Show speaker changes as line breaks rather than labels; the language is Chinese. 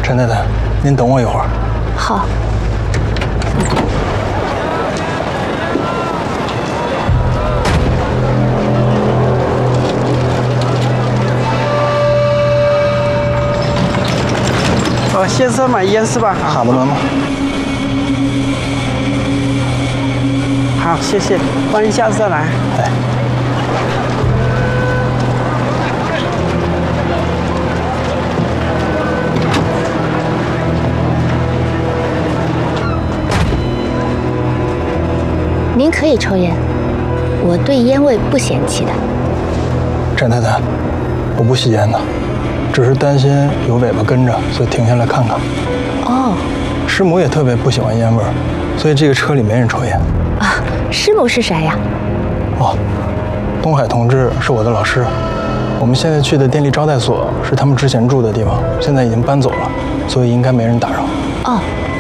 陈太太，您等我一会儿。
好。
先生买烟是吧？
卡子门吗？
好，谢谢，欢迎下次再来。
哎。
您可以抽烟，我对烟味不嫌弃的。
陈太太，我不吸烟的。 只是担心有尾巴跟着，所以停下来看看。
哦，
师母也特别不喜欢烟味儿，所以这个车里没人抽烟。
啊，师母是谁呀？
哦，东海同志是我的老师。我们现在去的电力招待所是他们之前住的地方，现在已经搬走了，所以应该没人打扰。
哦。